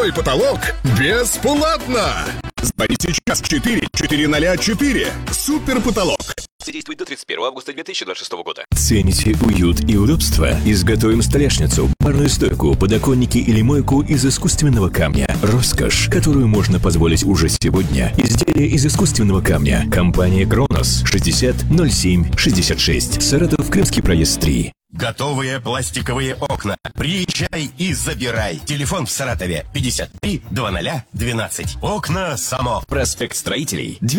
И потолок бесплатно! Звони сейчас 4404. Супер потолок. Действует до 31 августа 2026 года. Цените уют и удобство? Изготовим столешницу, барную стойку, подоконники или мойку из искусственного камня. Роскошь, которую можно позволить уже сегодня. Изделия из искусственного камня. Компания Кронос. 600766. Саратов, Крымский проезд 3. Готовые пластиковые окна. Приезжай и забирай. Телефон в Саратове 53 00 12. Окна Само. Проспект Строителей.